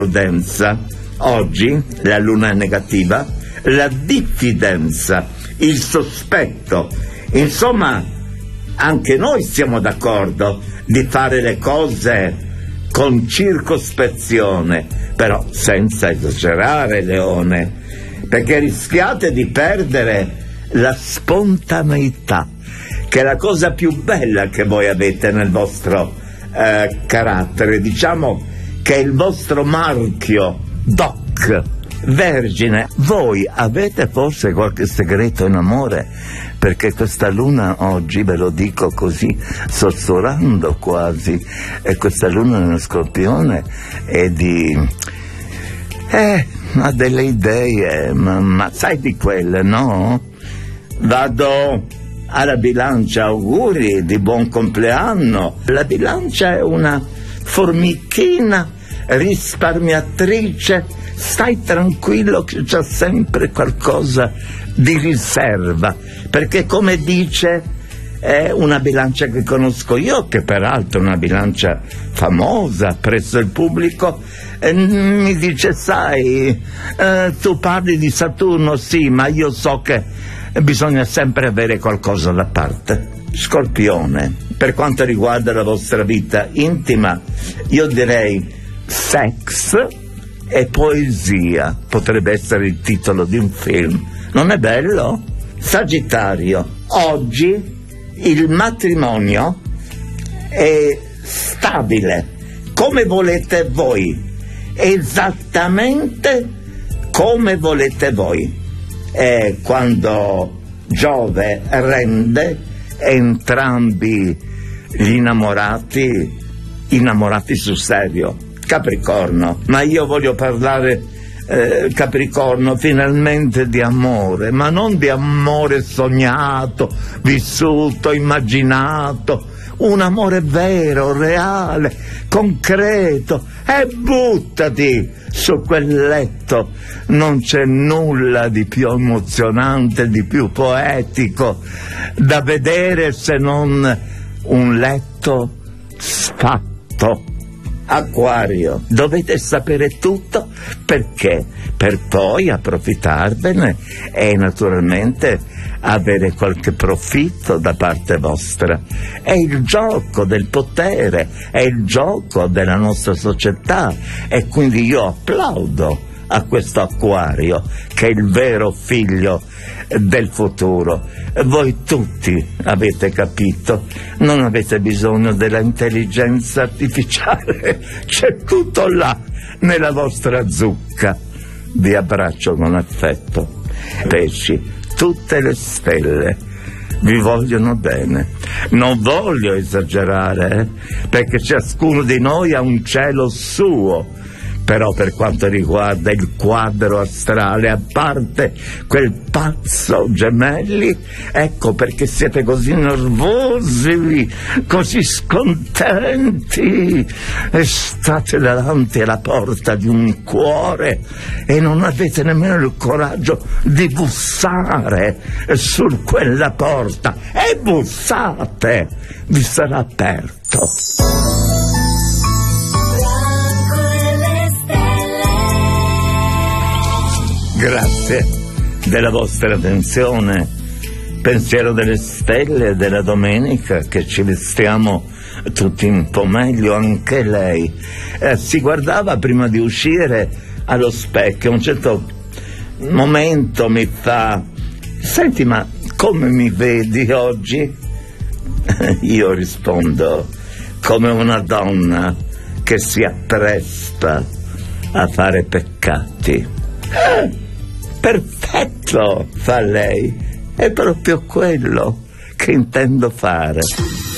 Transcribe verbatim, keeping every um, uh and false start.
prudenza. Oggi la luna è negativa, la diffidenza, il sospetto. Insomma, anche noi siamo d'accordo di fare le cose con circospezione, però senza esagerare, Leone, perché rischiate di perdere la spontaneità, che è la cosa più bella che voi avete nel vostro eh, carattere, diciamo che è il vostro marchio doc. Vergine, voi avete forse qualche segreto in amore? Perché questa luna oggi, ve lo dico così, sussurrando quasi, e questa luna nello Scorpione è di... eh, ha delle idee, ma, ma sai di quelle, no? Vado alla Bilancia, auguri di buon compleanno. La Bilancia è una formichina risparmiatrice, stai tranquillo che c'è sempre qualcosa di riserva, perché come dice è una bilancia che conosco io, che peraltro è una bilancia famosa presso il pubblico, e mi dice sai, eh, tu parli di Saturno, sì, ma io so che bisogna sempre avere qualcosa da parte. Scorpione, per quanto riguarda la vostra vita intima, io direi sex e poesia, potrebbe essere il titolo di un film, non è bello? Sagittario, oggi il matrimonio è stabile, come volete voi, esattamente come volete voi. E quando Giove rende, entrambi gli innamorati, innamorati sul serio. Capricorno, ma io voglio parlare, eh, Capricorno, finalmente di amore, ma non di amore sognato, vissuto, immaginato, un amore vero, reale, concreto, e buttati su quel letto. Non c'è nulla di più emozionante, di più poetico da vedere se non un letto sfatto. Acquario, dovete sapere tutto, perché? Per poi approfittarvene e naturalmente avere qualche profitto da parte vostra. È il gioco del potere, è il gioco della nostra società, e quindi io applaudo a questo Acquario, che è il vero figlio del futuro. Voi tutti avete capito, non avete bisogno della intelligenza artificiale, c'è tutto là nella vostra zucca. Vi abbraccio con affetto. Pesci, tutte le stelle vi vogliono bene. Non voglio esagerare, eh? perché ciascuno di noi ha un cielo suo. Però per quanto riguarda il quadro astrale, a parte quel pazzo Gemelli, ecco perché siete così nervosi, così scontenti, e state davanti alla porta di un cuore e non avete nemmeno il coraggio di bussare su quella porta. E bussate, vi sarà aperto. Grazie della vostra attenzione. Pensiero delle stelle della domenica, che ci vestiamo tutti un po' meglio, anche lei. Eh, si guardava prima di uscire allo specchio, a un certo momento mi fa: senti, ma come mi vedi oggi? Io rispondo: come una donna che si appresta a fare peccati. Eh, perfetto, fa lei, è proprio quello che intendo fare.